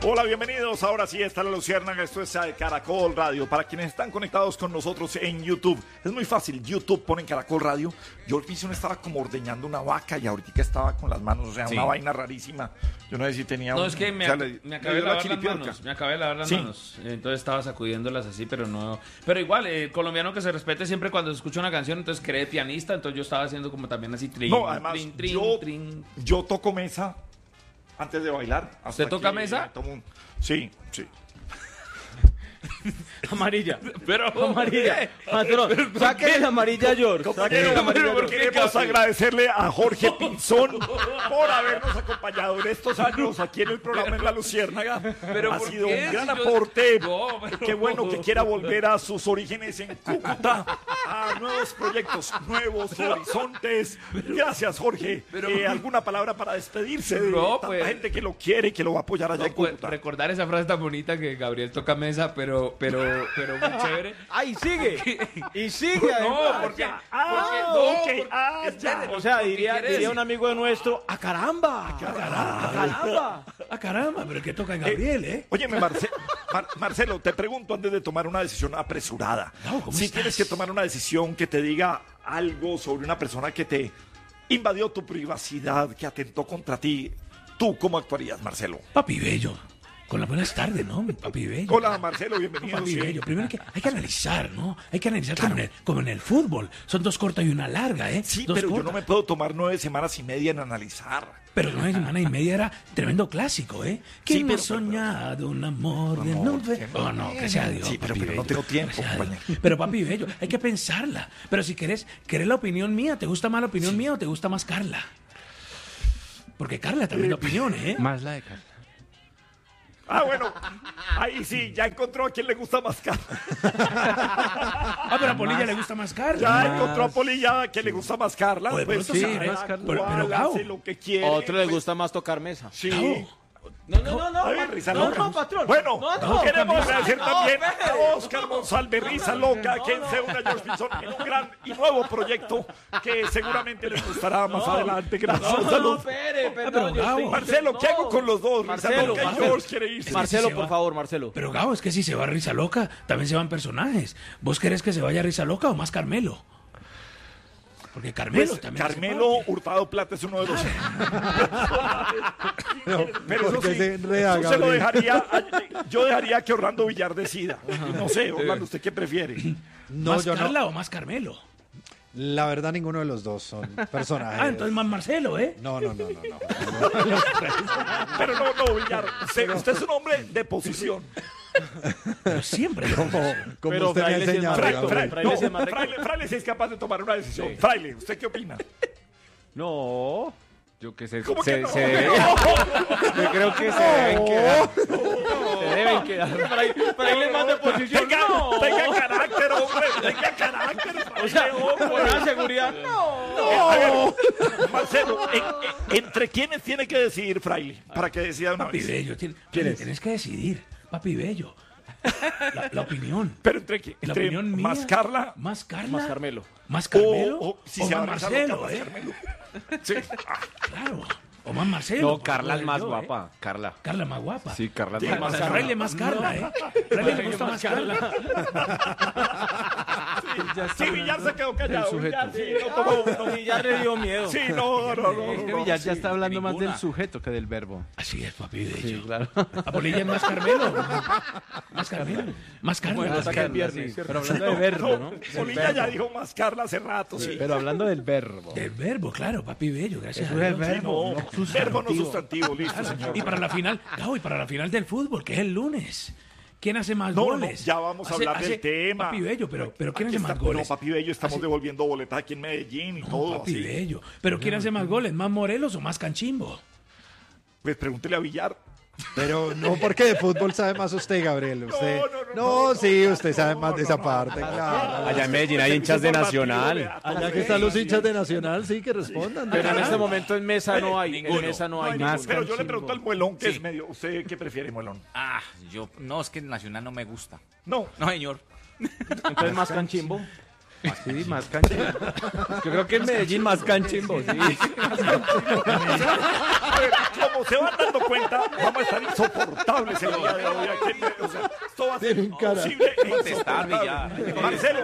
Hola, bienvenidos. Ahora sí está la Luciérnaga. Esto es Caracol Radio. Para quienes están conectados con nosotros en YouTube, es muy fácil. YouTube, ponen Caracol Radio. George Mason estaba como ordeñando una vaca y ahorita estaba con las manos, o sea, una vaina rarísima. Yo no sé si tenía. No, es que me acabé de lavar las manos. Me acabé de lavar las manos. Entonces estaba sacudiéndolas así, pero no. Pero igual, colombiano que se respete siempre cuando se escucha una canción, entonces cree pianista. Entonces yo estaba haciendo como también así. No, además, yo toco mesa antes de bailar. ¿Usted toca mesa? Sí, sí. Amarilla. Pero amarilla. Patrón, sáquenle la amarilla a George. Sáquenle la amarilla a George. Queremos agradecerle a Jorge Pinzón por habernos acompañado en estos años aquí en el programa en La Luciérnaga. Pero ha sido un gran aporte. Qué bueno que quiera volver a sus orígenes en Cúcuta, a nuevos proyectos, nuevos horizontes. Gracias, Jorge. ¿Alguna palabra para despedirse de tanta gente que lo quiere y que lo va a apoyar allá en Cúcuta? Recordar esa frase tan bonita que Gabriel toca mesa, pero muy chévere. ¡Ay, sigue! Y sigue. No, porque o sea, diría un amigo de nuestro, ¡a caramba! ¡A caramba! ¡A caramba! Pero que toca en Gabriel, ¿eh? Óyeme, Marcelo, te pregunto antes de tomar una decisión apresurada. Si tienes que tomar una decisión que te diga algo sobre una persona que te invadió tu privacidad, que atentó contra ti, ¿tú cómo actuarías, Marcelo? Papi Bello. Con las buenas tardes, ¿no? Papi Bello. Hola, Marcelo, bienvenido. Papi Bello. Primero hay que analizar, ¿no? Hay que analizar como en el fútbol. Son 2 cortas y una larga, ¿eh? Sí, pero yo no me puedo tomar 9 semanas y media en analizar. Pero 9 semanas y media era tremendo clásico, ¿eh? ¿Quién me ha soñado un amor de nube? Oh, no, que sea Dios. Sí, pero no tengo tiempo, compañero. Pero, Papi Bello, hay que pensarla. Pero si querés la opinión mía, ¿te gusta más la opinión mía o te gusta más Carla? Porque Carla también da opinión, ¿eh? Más la de Carla. Ah, bueno, ahí sí, ya encontró a quien le gusta más Carla. Pero a Polilla le gusta más Carla. Ya encontró a Polilla a quien le gusta más Carla. Pues sí, más Carla. Pero Gabo, lo que quiere. A otro le gusta más tocar mesa. Sí. No, patrón. Bueno, queremos agradecer también a Oscar Monsalve, Risa Loca, quien se une a George Pinzón en un gran y nuevo proyecto que seguramente les gustará más adelante. Gracias. Salud. Marcelo, ¿qué hago con los dos? Marcelo, Risa Loca y George quiere irse. Marcelo, por favor, Marcelo. Pero Gabo, es que si se va Risa Loca, también se van personajes. ¿Vos querés que se vaya Risa Loca o más Carmelo? Porque Carmelo también. Carmelo Hurtado Plata es uno de los. Pero eso sí, eso se lo dejaría. Yo dejaría que Orlando Villar decida. No sé, Orlando, ¿usted qué prefiere? ¿Más Carla o más Carmelo? La verdad, ninguno de los dos son personajes. Entonces más Marcelo, ¿eh? No. Pero no, Villar. Usted es un hombre de posición. Pero siempre. Como usted me ha enseñado. Fraile sí es capaz de tomar una decisión. Fraile, ¿usted qué opina? No. Yo que sé. ¿Cómo que no? Yo creo que se deben quedar. Se deben quedar. Fraile más de posición. Tenga carácter, hombre. Tenga carácter. O sea, con la seguridad. No. Marcelo, ¿entre quiénes tiene que decidir Fraile? Para que decida una Papi vez. Bello. Tienes que decidir. Papi Bello. La opinión. Pero entre la opinión mía. ¿Más Carla? ¿Más Carla? Más Carmelo. ¿Más Carmelo? O si o se más va Marcelo, más ¿eh? Carmelo. Sí. Claro. O más Marcelo. No, Carla es más guapa. Carla. Carla más guapa. Sí, Carla es más guapa. Fraile más Carla, ¿eh? Fraile le gusta más Carla. Sí, Villar se quedó callado. Villar, Villar le dio miedo. Sí, no. Villar ya está hablando más del sujeto que del verbo. Así es, Papi Bello. Sí, claro. A Polilla es más Carmelo. Más Carmelo. Más Carla. Bueno, hasta que el viernes. Sí, pero hablando de verbo, ¿no? Polilla ya dijo más Carla hace rato, sí. Pero hablando del verbo. Del verbo, claro, Papi Bello. Gracias a Eso es Dios. el verbo. Verbo no sustantivo, listo, señor. Y para la final, y para la final del fútbol, que es el lunes. ¿Quién hace más No, goles? ya vamos a hablar del tema. Papi Bello, pero ¿quién hace más No, goles? Papi Bello, estamos devolviendo boletas aquí en Medellín y todo. Papi así. Bello. ¿Pero quién hace más goles? ¿Más Morelos o más Canchimbo? Pues pregúntele a Villar. Pero no, porque de fútbol sabe más usted, Gabriel. Usted, no, sí, usted sabe más de esa parte. Claro. Allá en Medellín hay hinchas de Nacional. Allá que están los hinchas de Nacional, sí, que respondan. Pero en este momento en mesa no hay. En mesa no hay más. Pero yo le pregunto al Muelón, que es medio. ¿Usted qué prefiere, Muelón? No, es que el Nacional no me gusta. No, señor. Entonces más canchimbo. Sí, más canchimbo. Yo creo que en Medellín más canchimbo, sí. A ver, como se van dando cuenta, vamos a estar insoportables el día de hoy. O sea, esto va a ser imposible e insoportable. Marcelo,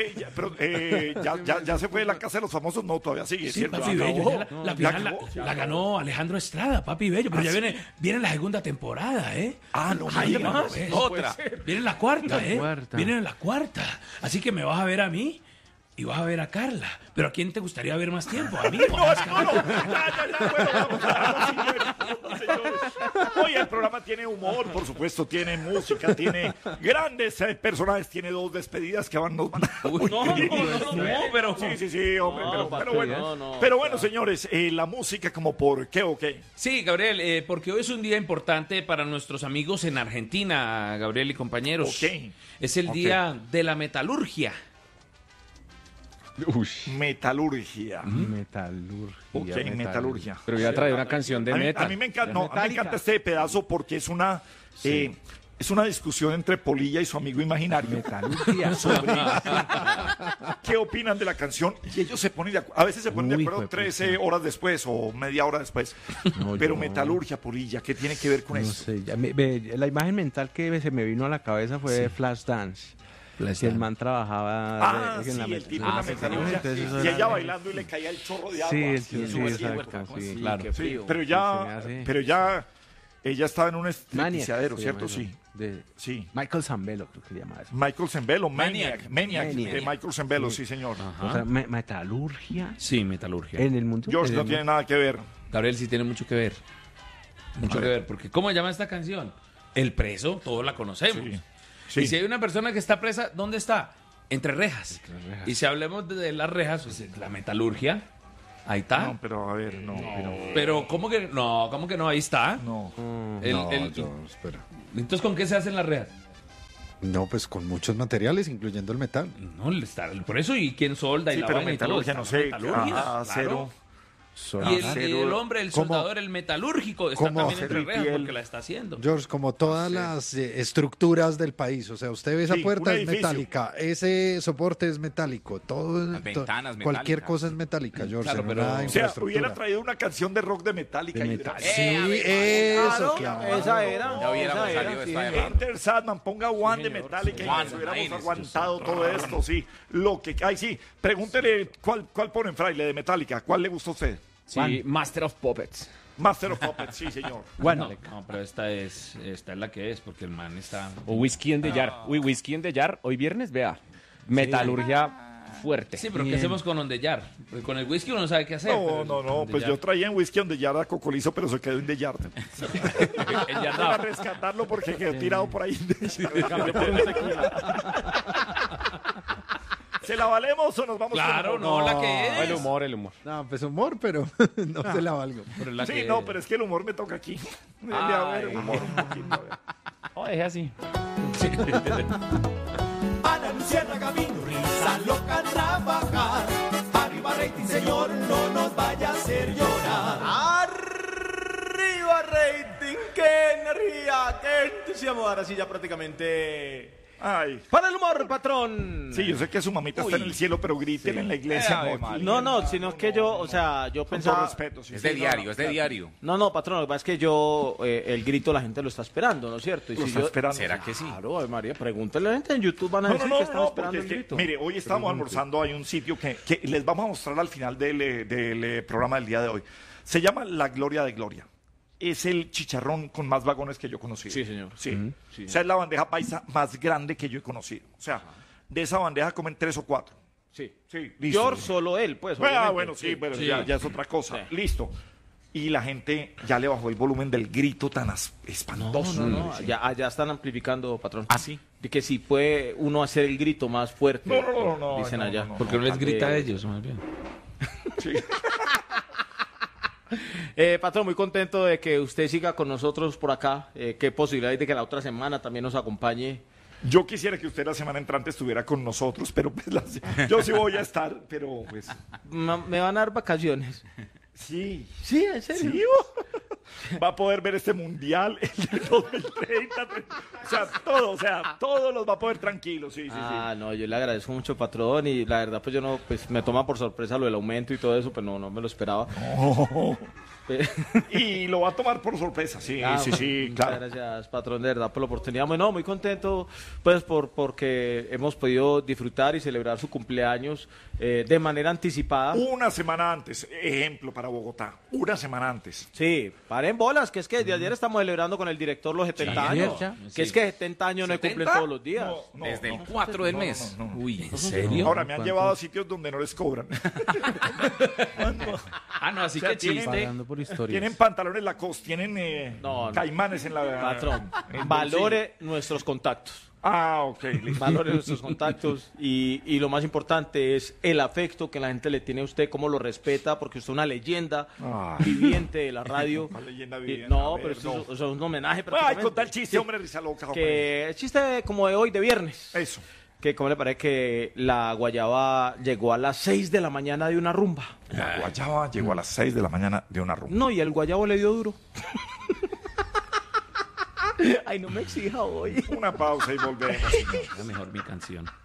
ya se fue de la casa de los famosos. No, todavía sigue. Sí, ¿cierto? Papi Bello. La final la ganó Alejandro Estrada, Papi Bello. Pero ya viene la segunda temporada, ¿eh? No me Hay digas. más. Otra. Viene la cuarta, ¿eh? cuarta. Viene la cuarta. Así que me vas a ver a mí y vas a ver a Carla. Pero ¿a quién te gustaría ver más tiempo? ¿A mí o a Carla? Bueno, vamos, señores. Hoy el programa tiene humor, por supuesto, tiene música, tiene grandes personajes, tiene 2 despedidas que nos van a... No, pero... Sí, hombre, pero bueno. Pero bueno, señores, la música como por qué o qué. Sí, Gabriel, porque hoy es un día importante para nuestros amigos en Argentina, Gabriel y compañeros. Ok. Es el día de la metalurgia. Metalurgia. Metalurgia. Metalurgia. Pero voy a traer una canción de metal. A mí me encanta este pedazo porque es una discusión entre Polilla y su amigo imaginario. Metalurgia. Sobre qué opinan de la canción y ellos se ponen de acuerdo. A veces se ponen de Uy, acuerdo hijo de 13 horas después o media hora después. No, Pero yo- Metalurgia, Polilla, ¿qué tiene que ver con No eso? sé, la imagen mental que se me vino a la cabeza fue de Flashdance. Que el man trabajaba Sí, el tipo en la sí, metalurgia. entonces eso Y era- ella bailando y le caía el chorro de agua. Sí, así, sí, exacto, sí, claro. Sí, Sí, pero ya ella estaba en un estripiciadero, se ¿cierto? llama Sí. eso, de Sí. Michael Zambello, creo que se llama eso. Michael Zembello, Maniac Maniac. de Michael Zembello, sí, señor. O sea, metalurgia Sí, metalurgia. en el mundo. George en no el tiene nada que ver. Gabriel sí tiene mucho que ver. Mucho que ver, porque ¿cómo se llama esta canción? El preso, todos la conocemos. Sí. Y si hay una persona que está presa, ¿dónde está? Entre rejas. Y si hablemos de las rejas, pues la metalurgia, ahí está. No, pero a ver, no. Pero ¿cómo que no? Ahí está. No. Espera. Entonces, ¿con qué se hacen las rejas? No, pues con muchos materiales, incluyendo el metal. No, por eso, ¿y quién solda? Y Sí, la pero vaina y todo? metalurgia, no sé. Metalurgia, Acero. claro. Y el hombre, el ¿Cómo? soldador, el metalúrgico, está ¿Cómo? también entre Acero y rejas piel. porque la está haciendo. George, como todas las estructuras del país, o sea, usted ve esa Sí, puerta un es edificio. metálica, ese soporte es metálico, todo, Las ventanas cualquier metálicas. cosa es metálica, George, Claro, en pero- una o sea, O sea, infraestructura. hubiera traído una canción de rock de Metallica. De y metal. hubiera- Sí, eso, claro. Esa era. Ya hubiéramos esa salido era, esta sí. de Enter Sadman, ponga One de Metallica y One, nos hubiéramos imagínese. aguantado todo esto, sí. Lo que hay, sí. Pregúntele cuál ponen, Fraile, de Metallica. ¿Cuál le gustó a usted? Sí, Master of Puppets. Master of Puppets, sí, señor. No, pero esta es la que es, porque el man está... O Whiskey in the Jar. Uy, Whiskey in the Jar, hoy viernes, vea. Metalurgia fuerte. Sí, pero ¿qué hacemos con Ondeyar? Porque con el whisky uno no sabe qué hacer. pero No, el pues yo traía en whisky on the yard a Cocolizo, pero se quedó en the yard. El Yard Para no. rescatarlo porque quedó tirado por ahí. ¿Se la valemos o nos vamos Claro, con no, la que es. El humor, el humor. No, pues humor, pero no se la valgo. Pero la Sí, que no, pero es que el humor me toca aquí. Debe haber humor un poquito. a ver. Oh, es así. Ana Luciana Camino, risa loca trabajar. Arriba rating, señor, no nos vaya a hacer llorar. Arriba rating, qué energía, qué entusiasmo. Ahora sí ya prácticamente... Ay. Para el humor, patrón. Sí, yo sé que su mamita está en el cielo, pero griten en la iglesia. No, aquí. No, sino que yo, o sea, yo Con todo pensaba... respeto. Sí, Es sí, de no, diario, no, es de claro. diario. No, patrón, lo que pasa es que yo, el grito la gente lo está esperando, ¿no es cierto? Y Lo está esperando. ¿Será que sí? Claro, Ave María, pregúntale a la gente en YouTube, van a No, decir no, que están no, esperando porque el es que, grito. mire, hoy estamos almorzando, hay un sitio que les vamos a mostrar al final del programa del día de hoy. Se llama La Gloria de Gloria. Es el chicharrón con más vagones que yo he conocido. Sí, señor. Sí. O sea, es la bandeja paisa más grande que yo he conocido. O sea, de esa bandeja comen 3 o 4. Sí. Sí, listo. George, solo él, pues, Ah, obviamente. bueno, sí, pero Sí. ya es otra cosa. Sí. Listo. Y la gente ya le bajó el volumen del grito tan espantoso. No, ya están amplificando, patrón. ¿Ah, sí? De que si puede uno hacer el grito más fuerte. No, Dicen no, allá. no, no. ¿Por qué no les grita a ellos, más bien? Patrón, muy contento de que usted siga con nosotros por acá. Qué posibilidad hay de que la otra semana también nos acompañe. Yo quisiera que usted la semana entrante estuviera con nosotros, pero pues yo sí voy a estar, pero pues Me van a dar vacaciones. sí. Sí, en serio. Sí, va a poder ver este mundial el de 2030. O sea, todos los va a poder tranquilos, sí. No, yo le agradezco mucho, patrón, y la verdad, pues yo no, pues me toma por sorpresa lo del aumento y todo eso, pues no me lo esperaba. Y lo va a tomar por sorpresa, sí, Muchas claro. gracias, patrón, de verdad, por la oportunidad. Bueno, muy contento, pues, porque hemos podido disfrutar y celebrar su cumpleaños de manera anticipada. Una semana antes, ejemplo para Bogotá, una semana antes. Sí, paren bolas, que es que desde ayer estamos celebrando con el director los 70 años. Que es que 70 años no se cumplen todos los días. Desde el 4 del mes. Uy, ¿en serio? Ahora me han llevado a sitios donde no les cobran. No, así O sea, que chiste. Pagando por historias. Tienen pantalones Lacoste, tienen No. caimanes en la... Patrón, en el valore nuestros contactos. Ok, listo. Valore nuestros contactos y lo más importante es el afecto que la gente le tiene a usted, cómo lo respeta, porque usted es una leyenda viviente de la radio. Una leyenda viviente, No, a ver, pero esto no. es un homenaje Ay, prácticamente. con tal chiste, hombre, risa loca. hombre. Que el chiste como de hoy, de viernes. Eso. Que cómo le parece que la guayaba llegó a las 6 de la mañana de una rumba. La guayaba llegó a las 6 de la mañana de una rumba. No, y el guayabo le dio duro. Ay, no me exija hoy. Una pausa y volvemos. Mejor mi canción.